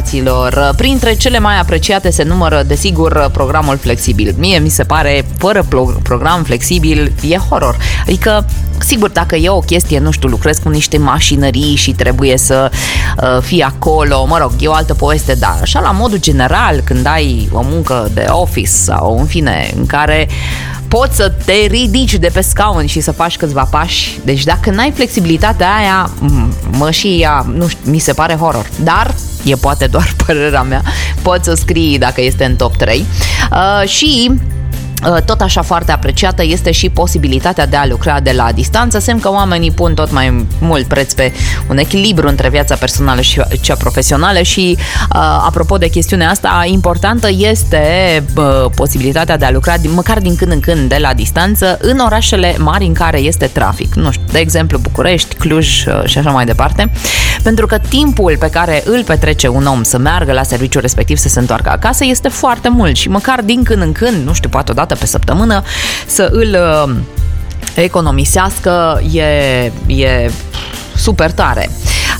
angajaților. Printre cele mai apreciate se numără, desigur, programul flexibil. Mie mi se pare, fără program flexibil, e horror. Adică, sigur, dacă e o chestie, nu știu, lucrezi cu niște mașinării și trebuie să fii acolo, mă rog, e o altă poveste, dar așa la modul general, când ai o muncă de office sau, în fine, în care poți să te ridici de pe scaun și să faci câțiva pași. Deci dacă n-ai flexibilitatea aia, nu știu, mi se pare horror. Dar e poate doar părerea mea. Poți să scrii dacă este în top 3. Și tot așa foarte apreciată este și posibilitatea de a lucra de la distanță, semn că oamenii pun tot mai mult preț pe un echilibru între viața personală și cea profesională și apropo de chestiunea asta, importantă este posibilitatea de a lucra măcar din când în când de la distanță în orașele mari în care este trafic, nu știu, de exemplu București, Cluj și așa mai departe, pentru că timpul pe care îl petrece un om să meargă la serviciul respectiv, să se întoarcă acasă, este foarte mult și măcar din când în când, nu știu, poate o dată pe săptămână, să îl economisească e super tare.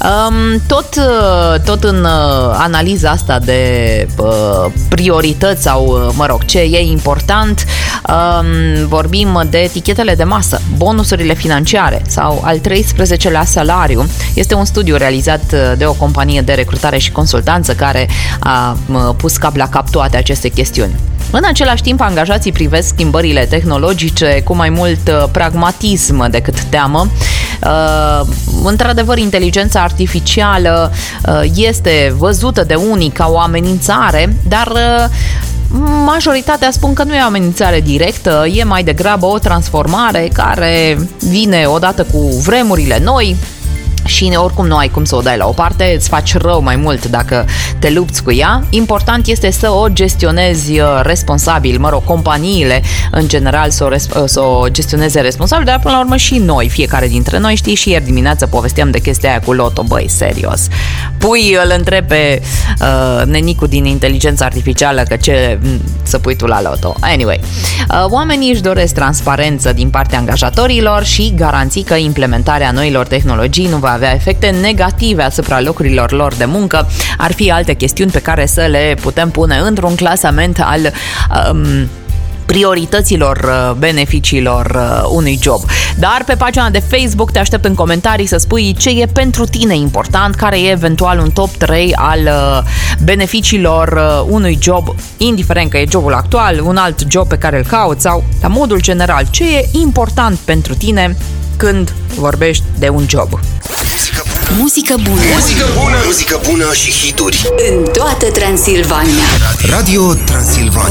Tot în analiza asta de priorități sau, mă rog, ce e important, vorbim de etichetele de masă, bonusurile financiare sau al 13-lea salariu. Este un studiu realizat de o companie de recrutare și consultanță care a pus cap la cap toate aceste chestiuni. În același timp, angajații privesc schimbările tehnologice cu mai mult pragmatism decât teamă. Într-adevăr, inteligența artificială este văzută de unii ca o amenințare, dar majoritatea spun că nu e o amenințare directă, e mai degrabă o transformare care vine odată cu vremurile noi. Și oricum nu ai cum să o dai la o parte, îți faci rău mai mult dacă te lupți cu ea. Important este să o gestionezi responsabil, mă rog, companiile în general să o gestioneze responsabil, dar până la urmă și noi, fiecare dintre noi, știi, și ieri dimineață povesteam de chestia aia cu loto, băi, serios. Îl întreb pe nenicu din inteligența artificială că ce să pui tu la loto. Anyway, oamenii își doresc transparență din partea angajatorilor și garanții că implementarea noilor tehnologii nu va avea efecte negative asupra locurilor lor de muncă. Ar fi alte chestiuni pe care să le putem pune într-un clasament al priorităților, beneficiilor unui job. Dar pe pagina de Facebook te aștept în comentarii să spui ce e pentru tine important, care e eventual un top 3 al beneficiilor unui job, indiferent că e jobul actual, un alt job pe care îl cauți sau, la modul general, ce e important pentru tine când vorbești de un job. Muzică bună. Muzică bună. Muzică bună și hituri în toată Transilvania. Radio Transilvania.